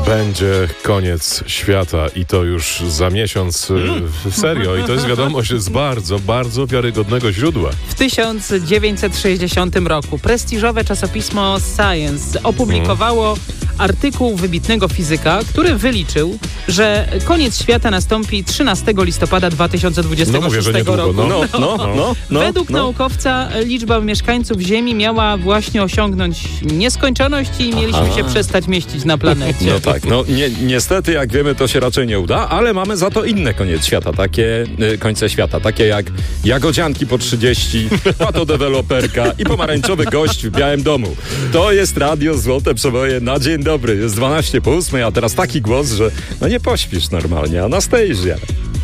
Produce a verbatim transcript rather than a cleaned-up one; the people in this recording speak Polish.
Będzie koniec świata i to już za miesiąc. Mm. Serio. I to jest wiadomość z bardzo, bardzo wiarygodnego źródła. W tysiąc dziewięćset sześćdziesiątym roku prestiżowe czasopismo Science opublikowało mm. artykuł wybitnego fizyka, który wyliczył, że koniec świata nastąpi trzynastego listopada dwa tysiące dwudziestego szóstego no, mówię, roku. No, no, no, no, no, Według no. naukowca liczba mieszkańców Ziemi miała właśnie osiągnąć nieskończoność i mieliśmy Aha. się przestać mieścić na planecie. No tak, no ni- niestety jak wiemy to się raczej nie uda, ale mamy za to inne koniec świata, takie y, końce świata, takie jak jagodzianki po trzydzieści, patodeweloperka i pomarańczowy gość w Białym Domu. To jest radio Złote Przeboje na dzień dobry. Jest dwanaście po ósmej, a teraz taki głos, że no nie pośpisz normalnie. Anastasia.